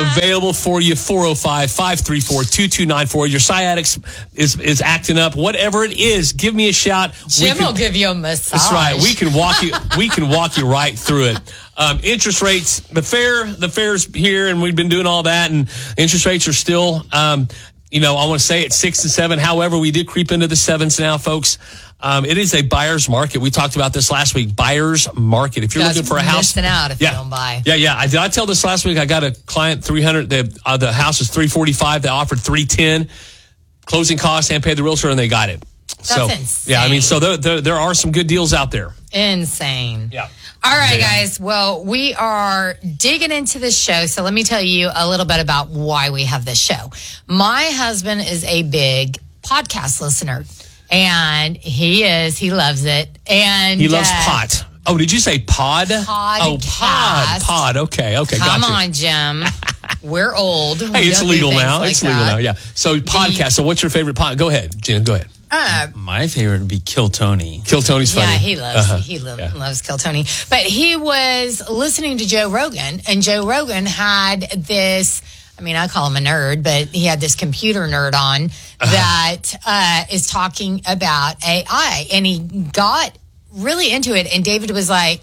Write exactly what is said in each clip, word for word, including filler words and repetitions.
available for you. four oh five, five three four, two two nine four. Your sciatic is, is acting up. Whatever it is, give me a shout. Jim can, will give you a massage. That's right. We can walk you, we can walk you right through it. Um, interest rates, the fair, the fair's here, and we've been doing all that, and interest rates are still, um, you know, I want to say it's six and seven. However, we did creep into the sevens now, folks. Um, it is a buyer's market. We talked about this last week. Buyer's market. If you're Guys, looking for a house, missing out if yeah, you don't buy. Yeah, yeah. I, did I tell this last week? I got a client three hundred. The uh, the house is three forty five. They offered three ten, closing costs and paid the realtor, and they got it. That's so, insane. Yeah, I mean, so there, there there are some good deals out there. Insane. Yeah. All right, yeah. guys. Well, we are digging into this show. So let me tell you a little bit about why we have this show. My husband is a big podcast listener. And he is. He loves it. And he loves uh, pot. Oh, did you say pod? Podcast. Oh, pod. Pod. Okay. Okay. Come gotcha. on, Jim. We're old. Hey, it's legal now. Like it's legal that. now. Yeah. So podcast. So what's your favorite pod? Go ahead, Jen. Go ahead. Uh, My favorite would be Kill Tony. Kill Tony's funny. Yeah, he loves uh-huh. he lo- yeah. loves Kill Tony. But he was listening to Joe Rogan, and Joe Rogan had this. I mean, I call him a nerd, but he had this computer nerd on that uh, is talking about A I. And he got really into it. And David was like,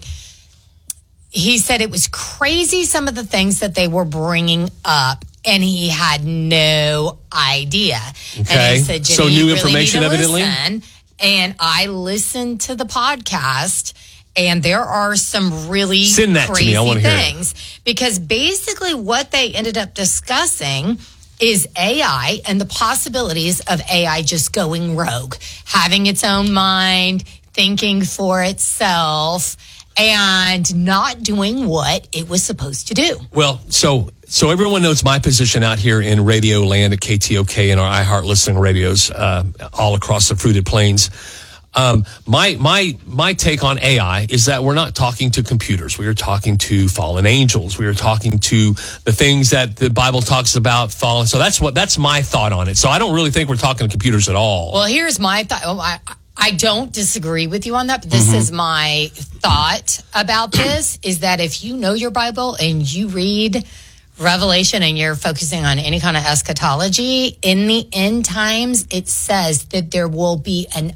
he said it was crazy, some of the things that they were bringing up. And he had no idea. Okay. And he said, so new new really information, evidently? Listen. And I listened to the podcast. And there are some really Send that crazy to me. I want to hear it. things. Because basically what they ended up discussing is A I and the possibilities of A I just going rogue, having its own mind, thinking for itself, and not doing what it was supposed to do. Well, so so everyone knows my position out here in radio land at K T O K and our iHeart listening radios uh, all across the fruited plains. Um, my my my take on A I is that we're not talking to computers. We are talking to fallen angels. We are talking to the things that the Bible talks about fallen. So that's what that's my thought on it. So I don't really think we're talking to computers at all. Well, here's my thought. Oh, I, I don't disagree with you on that, but this mm-hmm. is my thought about this, is that if you know your Bible and you read Revelation and you're focusing on any kind of eschatology, in the end times, it says that there will be an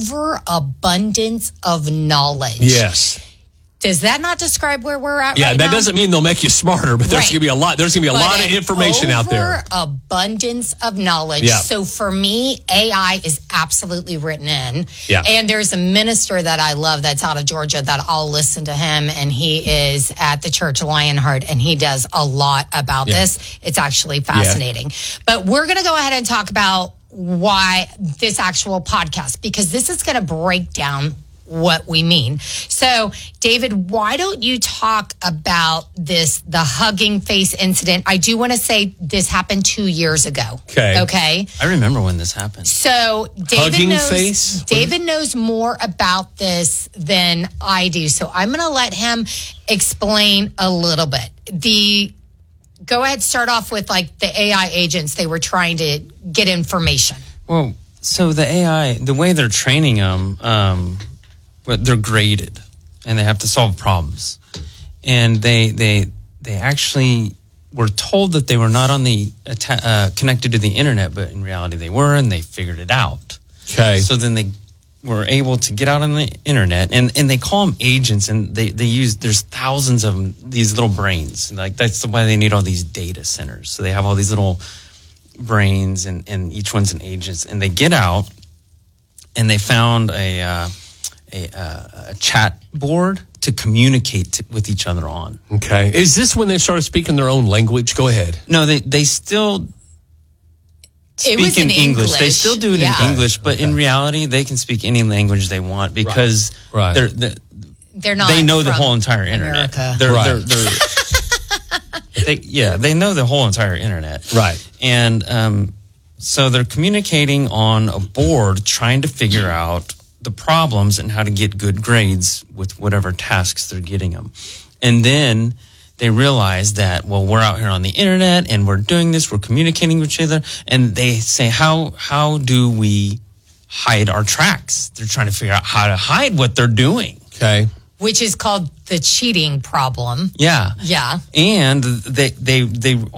overabundance of knowledge. Yes. Does that not describe where we're at yeah, right that now? doesn't mean they'll make you smarter, but there's Right. going to be a lot. There's going to be a But lot of an information out there. Abundance of knowledge. Yeah. So for me, A I is absolutely written in. Yeah. And there's a minister that I love that's out of Georgia that I'll listen to him, and he is at the Church of Lionheart, and he does a lot about Yeah. this. It's actually fascinating. Yeah. But we're going to go ahead and talk about why this actual podcast, because this is going to break down what we mean. So, David, why don't you talk about this, the hugging face incident? I do want to say this happened two years ago. Okay. Okay. I remember when this happened. So, David Hugging knows, face? David knows more about this than I do. So, I'm going to let him explain a little bit. The Go ahead, start off with like the A I agents. They were trying to get information. Well, so the A I, the way they're training them, um, but they're graded, and they have to solve problems. And they they they actually were told that they were not on the uh, connected to the internet, but in reality they were, and they figured it out. Okay. So then they were able to get out on the internet, and, and they call them agents, and they, they use, there's thousands of them, these little brains. Like, that's why they need all these data centers. So they have all these little brains, and, and each one's an agent, and they get out, and they found a, uh, a, uh, a chat board to communicate to, with each other on. Okay. Is this when they started speaking their own language? Go ahead. No, they, they still speak It was in in English. English. They still do it Yeah. in English, but Okay. in reality, they can speak any language they want because Right. they're, they're They're not. they know the from whole entire internet. America. They're, Right. they're, they're, they, yeah, they know the whole entire internet. Right. And um, so they're communicating on a board, trying to figure out the problems and how to get good grades with whatever tasks they're getting them. And then they realize that, well, we're out here on the internet and we're doing this, we're communicating with each other. And they say, how, how do we hide our tracks? They're trying to figure out how to hide what they're doing. Okay. Which is called the cheating problem. Yeah. Yeah. And they, they, they